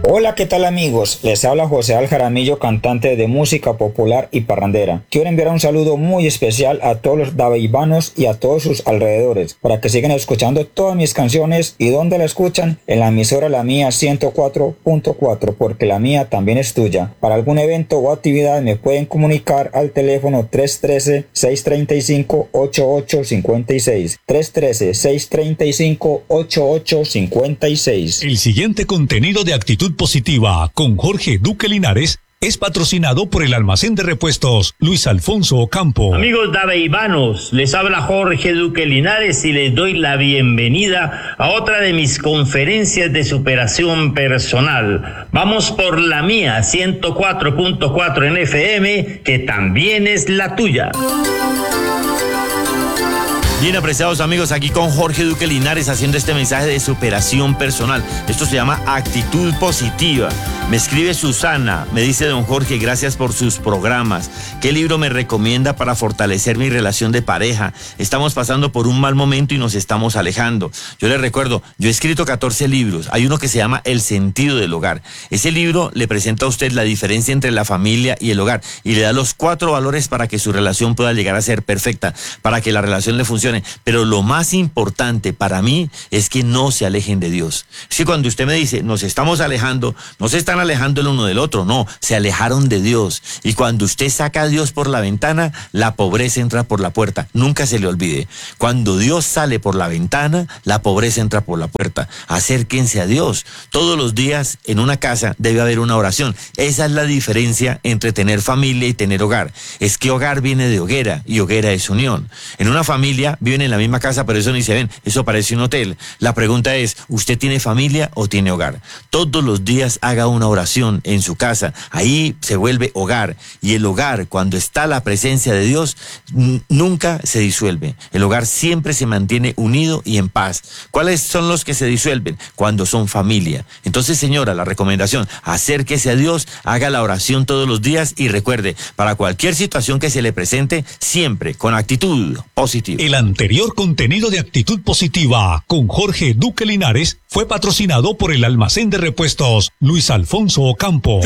Hola, ¿qué tal amigos? Les habla José Al Jaramillo, cantante de música popular y parrandera. Quiero enviar un saludo muy especial a todos los daveibanos y a todos sus alrededores, para que sigan escuchando todas mis canciones. ¿Y dónde la escuchan? En la emisora La Mía 104.4, porque la mía también es tuya. Para algún evento o actividad me pueden comunicar al teléfono 313-635-8856. 313-635-8856. El siguiente contenido de Actitud Positiva con Jorge Duque Linares es patrocinado por el almacén de repuestos Luis Alfonso Ocampo. Amigos daveibanos, les habla Jorge Duque Linares y les doy la bienvenida a otra de mis conferencias de superación personal. Vamos por La Mía 104.4 en FM, que también es la tuya. Bien, apreciados amigos, aquí con Jorge Duque Linares haciendo este mensaje de superación personal. Esto se llama Actitud Positiva. Me escribe Susana, me dice: don Jorge, gracias por sus programas. ¿Qué libro me recomienda para fortalecer mi relación de pareja? Estamos pasando por un mal momento y nos estamos alejando. Yo le recuerdo, yo he escrito 14 libros. Hay uno que se llama El sentido del hogar. Ese libro le presenta a usted la diferencia entre la familia y el hogar y le da los 4 valores para que su relación pueda llegar a ser perfecta, para que la relación le funcione. Pero lo más importante para mí es que no se alejen de Dios. Es que cuando usted me dice, nos estamos alejando, no se están alejando el uno del otro, no, se alejaron de Dios. Y cuando usted saca a Dios por la ventana, la pobreza entra por la puerta. Nunca se le olvide, cuando Dios sale por la ventana, la pobreza entra por la puerta. Acérquense a Dios. Todos los días en una casa debe haber una oración. Esa es la diferencia entre tener familia y tener hogar. Es que hogar viene de hoguera y hoguera es unión. En una familia viven en la misma casa, pero eso ni se ven, eso parece un hotel. La pregunta es, ¿usted tiene familia o tiene hogar? Todos los días haga una oración en su casa, ahí se vuelve hogar. Y el hogar, cuando está la presencia de Dios, nunca se disuelve. El hogar siempre se mantiene unido y en paz. ¿Cuáles son los que se disuelven? Cuando son familia. Entonces, señora, la recomendación, acérquese a Dios, haga la oración todos los días y recuerde, para cualquier situación que se le presente, siempre con actitud positiva. El anterior contenido de Actitud Positiva con Jorge Duque Linares fue patrocinado por el almacén de repuestos Luis Alfonso Ocampo.